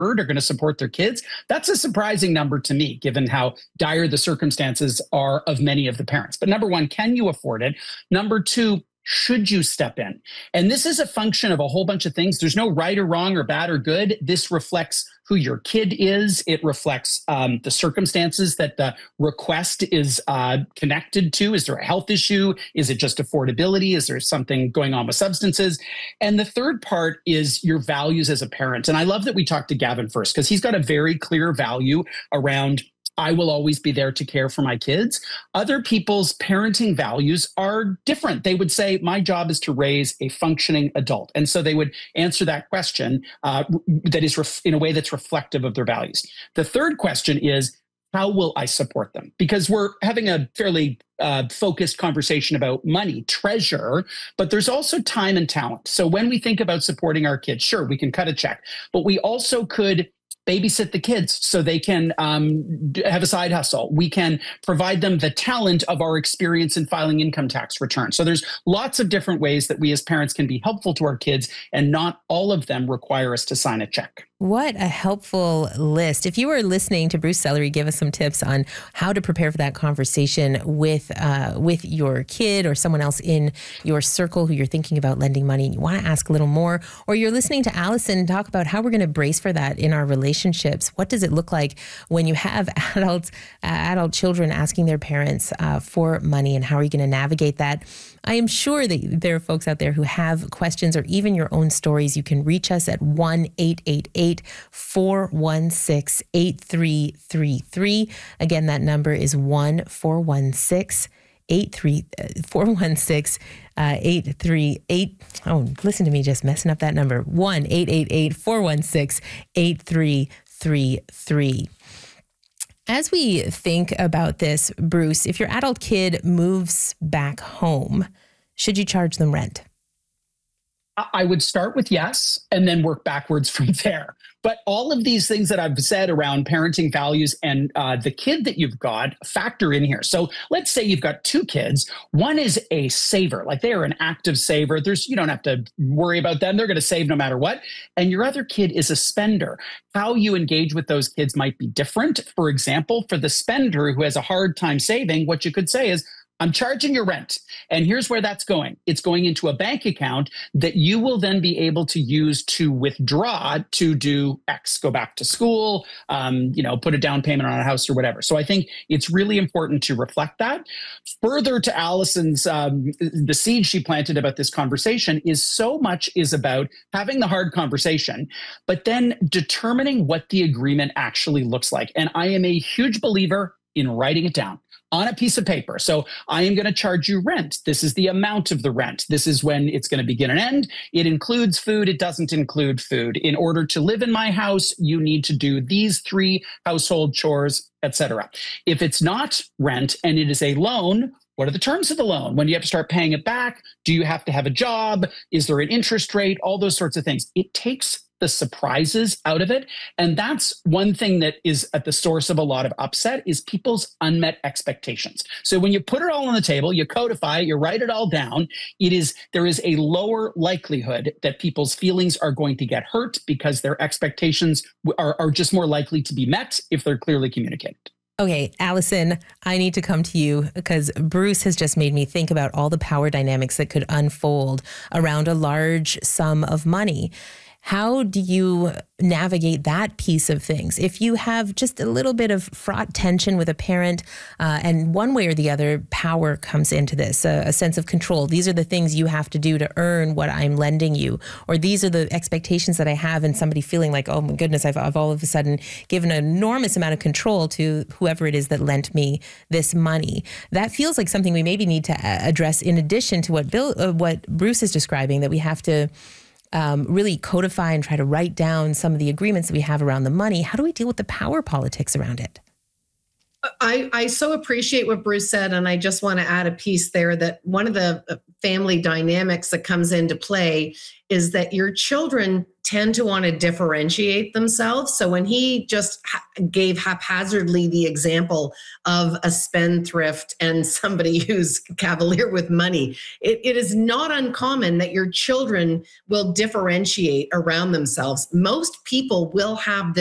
are going to support their kids. That's a surprising number to me, given how dire the circumstances are of many of the parents. But number one, can you afford it? Number two, should you step in? And this is a function of a whole bunch of things. There's no right or wrong or bad or good. This reflects who your kid is. It reflects the circumstances that the request is connected to. Is there a health issue? Is it just affordability? Is there something going on with substances? And the third part is your values as a parent. And I love that we talked to Gavin first, because he's got a very clear value around I will always be there to care for my kids. Other people's parenting values are different. They would say, my job is to raise a functioning adult. And so they would answer that question that is in a way that's reflective of their values. The third question is, how will I support them? Because we're having a fairly focused conversation about money, treasure, but there's also time and talent. So when we think about supporting our kids, sure, we can cut a check, but we also could babysit the kids so they can have a side hustle. We can provide them the talent of our experience in filing income tax returns. So there's lots of different ways that we as parents can be helpful to our kids, and not all of them require us to sign a check. What a helpful list. If you were listening to Bruce Sellery give us some tips on how to prepare for that conversation with your kid or someone else in your circle who you're thinking about lending money and you want to ask a little more, or you're listening to Allison talk about how we're going to brace for that in our relationships. What does it look like when you have adult children asking their parents for money, and how are you going to navigate that? I am sure that there are folks out there who have questions or even your own stories. You can reach us at 1-888-416-8333. Again, that number is 1-416-838. Oh, listen to me just messing up that number. 1-888-416-8333. As we think about this, Bruce, if your adult kid moves back home, should you charge them rent? I would start with yes, and then work backwards from there. But all of these things that I've said around parenting values and the kid that you've got factor in here. So let's say you've got two kids. One is a saver, like they are an active saver. You don't have to worry about them. They're going to save no matter what. And your other kid is a spender. How you engage with those kids might be different. For example, for the spender who has a hard time saving, what you could say is, I'm charging your rent. And here's where that's going. It's going into a bank account that you will then be able to use to withdraw to do X, go back to school, put a down payment on a house or whatever. So I think it's really important to reflect that. Further to Allison's, the seed she planted about this conversation is so much is about having the hard conversation, but then determining what the agreement actually looks like. And I am a huge believer in writing it down on a piece of paper. So I am going to charge you rent. This is the amount of the rent. This is when it's going to begin and end. It includes food. It doesn't include food. In order to live in my house, you need to do these 3 household chores, etc. If it's not rent and it is a loan, what are the terms of the loan? When do you have to start paying it back? Do you have to have a job? Is there an interest rate? All those sorts of things. It takes the surprises out of it. And that's one thing that is at the source of a lot of upset is people's unmet expectations. So when you put it all on the table, you codify it, you write it all down, there is a lower likelihood that people's feelings are going to get hurt because their expectations are just more likely to be met if they're clearly communicated. Okay, Allison, I need to come to you because Bruce has just made me think about all the power dynamics that could unfold around a large sum of money. How do you navigate that piece of things? If you have just a little bit of fraught tension with a parent, and one way or the other, power comes into this, a sense of control. These are the things you have to do to earn what I'm lending you, or these are the expectations that I have, and somebody feeling like, oh my goodness, I've all of a sudden given an enormous amount of control to whoever it is that lent me this money. That feels like something we maybe need to address in addition to what Bruce is describing, that we have to really codify and try to write down some of the agreements that we have around the money. How do we deal with the power politics around it? I so appreciate what Bruce said, and I just want to add a piece there that one of the family dynamics that comes into play is that your children tend to want to differentiate themselves. So when he just gave haphazardly the example of a spendthrift and somebody who's cavalier with money, it is not uncommon that your children will differentiate around themselves. Most people will have